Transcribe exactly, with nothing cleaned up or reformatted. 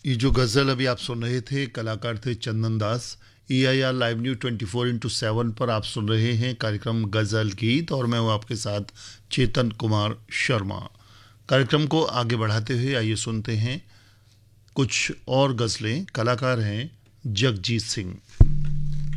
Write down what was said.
ये जो गज़ल अभी आप सुन रहे थे, कलाकार थे चंदन दास। ई I R live news twenty four into seven पर आप सुन रहे हैं कार्यक्रम गज़ल गीत, और मैं हूँ आपके साथ चेतन कुमार शर्मा। कार्यक्रम को आगे बढ़ाते हुए आइए सुनते हैं कुछ और गज़लें। कलाकार हैं जगजीत सिंह।